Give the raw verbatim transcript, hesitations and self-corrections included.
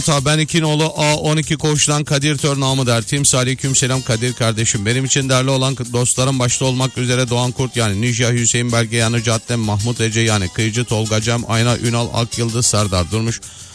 Ben İkinoğlu A on iki Koç'tan Kadir Tör namı der. Timsi aleyküm selam Kadir kardeşim. Benim için değerli olan dostlarım başta olmak üzere Doğan Kurt yani Ninja Hüseyin Belge yani Caddem Mahmut Ece yani Kıyıcı Tolga Cem Ayna Ünal Akyıldız Serdar Durmuş.